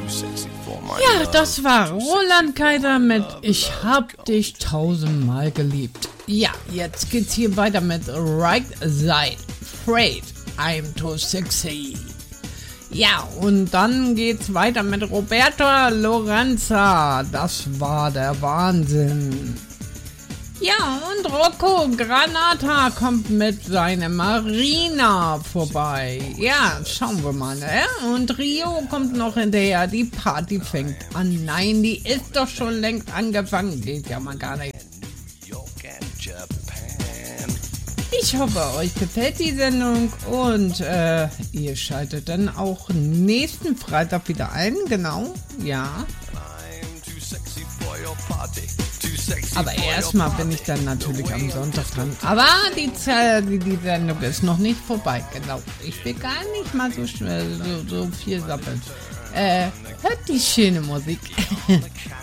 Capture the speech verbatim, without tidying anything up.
Ja, das war Roland Kaiser mit Ich hab dich tausendmal geliebt. Ja, jetzt geht's hier weiter mit Right Side, Afraid, I'm too sexy. Ja, und dann geht's weiter mit Roberto Lorenza. Das war der Wahnsinn. Ja, und Rocco Granata kommt mit seiner Marina vorbei. Ja, schauen wir mal, ne? Und Rio kommt noch hinterher. Die Party fängt an. Nein, die ist doch schon längst angefangen. Geht ja mal gar nicht. Ich hoffe, euch gefällt die Sendung und äh, ihr schaltet dann auch nächsten Freitag wieder ein, genau, ja. Aber erstmal bin ich dann natürlich am Sonntag dran. Aber die, die, die Sendung ist noch nicht vorbei, genau. Ich will gar nicht mal so, schnell, so, so viel sappeln. Äh, hört die schöne Musik.